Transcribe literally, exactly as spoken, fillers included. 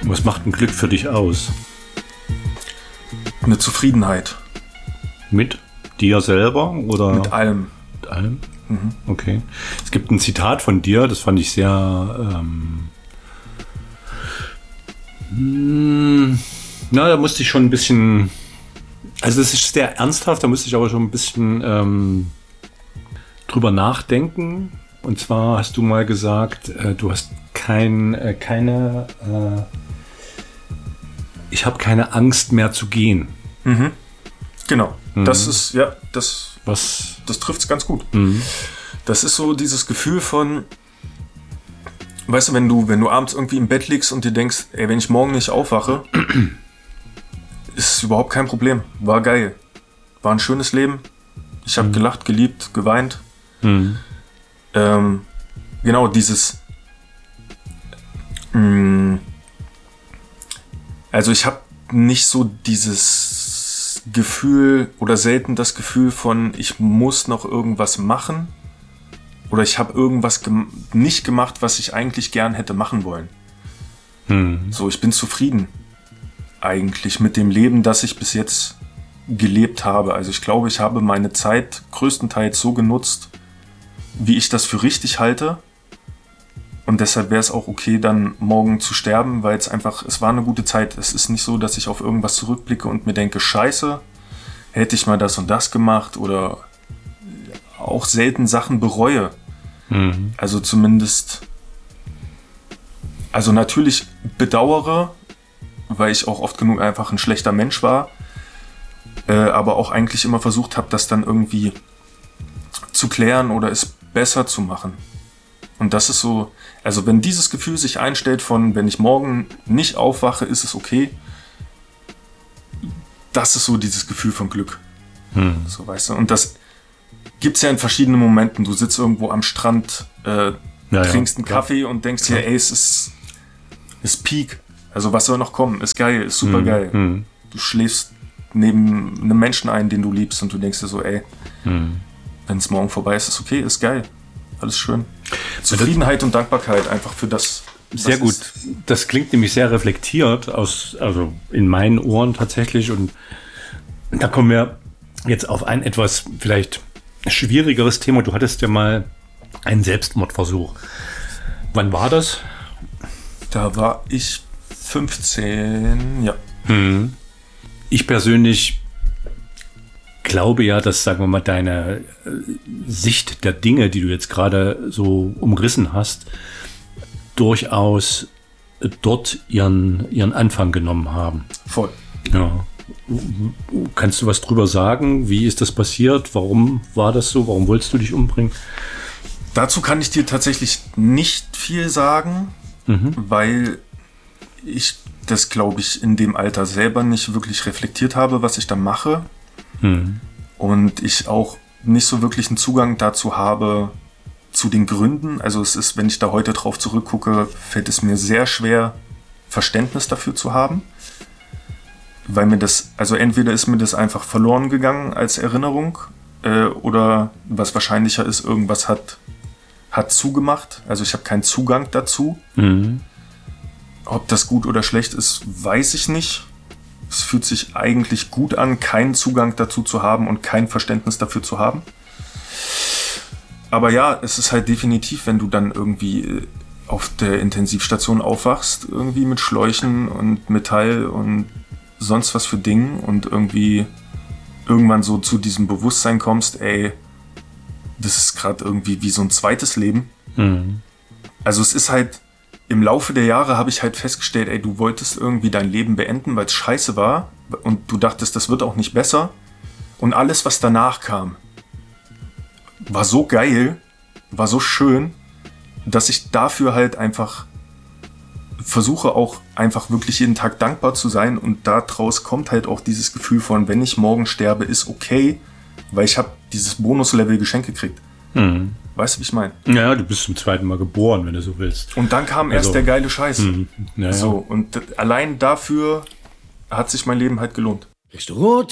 Was macht ein Glück für dich aus? Eine Zufriedenheit. Mit dir selber oder? Mit allem. Mit allem? Mhm. Okay. Es gibt ein Zitat von dir, das fand ich sehr, ähm, mh, na, da musste ich schon ein bisschen, also das ist sehr ernsthaft, da musste ich aber schon ein bisschen ähm, drüber nachdenken. Und zwar hast du mal gesagt, äh, du hast kein, äh, keine, äh, ich habe keine Angst mehr zu gehen. Mhm. Genau. Mhm. Das ist, ja, das, Was? das trifft es ganz gut. Mhm. Das ist so dieses Gefühl von, weißt du, wenn du, wenn du abends irgendwie im Bett liegst und dir denkst, ey, wenn ich morgen nicht aufwache, ist überhaupt kein Problem. War geil. War ein schönes Leben. Ich habe mhm. gelacht, geliebt, geweint. Mhm. Ähm, genau, dieses mh, also ich habe nicht so dieses Gefühl oder selten das Gefühl von, ich muss noch irgendwas machen oder ich habe irgendwas gem- nicht gemacht, was ich eigentlich gern hätte machen wollen. Mhm. So, ich bin zufrieden eigentlich mit dem Leben, das ich bis jetzt gelebt habe. Also ich glaube, ich habe meine Zeit größtenteils so genutzt, wie ich das für richtig halte. Und deshalb wäre es auch okay, dann morgen zu sterben, weil es einfach, es war eine gute Zeit. Es ist nicht so, dass ich auf irgendwas zurückblicke und mir denke, scheiße, hätte ich mal das und das gemacht oder auch selten Sachen bereue. Mhm. Also zumindest, also natürlich bedauere, weil ich auch oft genug einfach ein schlechter Mensch war, äh, aber auch eigentlich immer versucht habe, das dann irgendwie zu klären oder es besser zu machen. Und das ist so, also wenn dieses Gefühl sich einstellt von, wenn ich morgen nicht aufwache, ist es okay. Das ist so dieses Gefühl von Glück. Hm. So, weißt du, und das gibt's ja in verschiedenen Momenten. Du sitzt irgendwo am Strand, äh, Ja, trinkst ja, einen Kaffee klar. und denkst dir, ey, es ist, ist Peak. Also was soll noch kommen? Ist geil, ist super Hm. geil. Hm. Du schläfst neben einem Menschen ein, den du liebst und du denkst dir so, ey, Hm. wenn es morgen vorbei ist, ist okay, ist geil. Alles schön. Zufriedenheit und Dankbarkeit einfach für das. Sehr gut. Ist. Das klingt nämlich sehr reflektiert aus, also in meinen Ohren tatsächlich. Und da kommen wir jetzt auf ein etwas vielleicht schwierigeres Thema. Du hattest ja mal einen Selbstmordversuch. Wann war das? Da war ich fünfzehn, ja. Hm. Ich persönlich glaube ja, dass, sagen wir mal, deine äh, Sicht der Dinge, die du jetzt gerade so umrissen hast, durchaus äh, dort ihren, ihren Anfang genommen haben. Voll. Ja. Kannst du was drüber sagen? Wie ist das passiert? Warum war das so? Warum wolltest du dich umbringen? Dazu kann ich dir tatsächlich nicht viel sagen, Mhm. weil ich das, glaube ich, in dem Alter selber nicht wirklich reflektiert habe, was ich da mache. Mhm. Und ich auch nicht so wirklich einen Zugang dazu habe, zu den Gründen. Also es ist, wenn ich da heute drauf zurückgucke, fällt es mir sehr schwer, Verständnis dafür zu haben. Weil mir das, also entweder ist mir das einfach verloren gegangen als Erinnerung, äh, oder was wahrscheinlicher ist, irgendwas hat, hat zugemacht. Also ich habe keinen Zugang dazu. Mhm. Ob das gut oder schlecht ist, weiß ich nicht. Es fühlt sich eigentlich gut an, keinen Zugang dazu zu haben und kein Verständnis dafür zu haben. Aber ja, es ist halt definitiv, wenn du dann irgendwie auf der Intensivstation aufwachst, irgendwie mit Schläuchen und Metall und sonst was für Dingen und irgendwie irgendwann so zu diesem Bewusstsein kommst, ey, das ist gerade irgendwie wie so ein zweites Leben. Mhm. Also es ist halt, im Laufe der Jahre habe ich halt festgestellt, ey, du wolltest irgendwie dein Leben beenden, weil es scheiße war und du dachtest, das wird auch nicht besser. Und alles, was danach kam, war so geil, war so schön, dass ich dafür halt einfach versuche auch einfach wirklich jeden Tag dankbar zu sein und daraus kommt halt auch dieses Gefühl von, wenn ich morgen sterbe, ist okay, weil ich habe dieses Bonuslevel geschenkt gekriegt. Mhm. Weißt du, wie ich meine? Ja, du bist zum zweiten Mal geboren, wenn du so willst. Und dann kam erst Also, der geile Scheiß. Mhm. Ja, So, und d- allein dafür hat sich mein Leben halt gelohnt. Bist du rot?